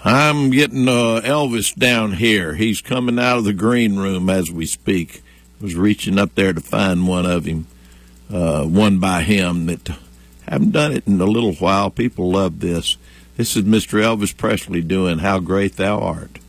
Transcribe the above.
I'm getting Elvis down here. He's coming out of the green room as we speak. Was reaching up there to find one of him, one by him that haven't done it in a little while. People love this. This is Mr. Elvis Presley doing How Great Thou Art.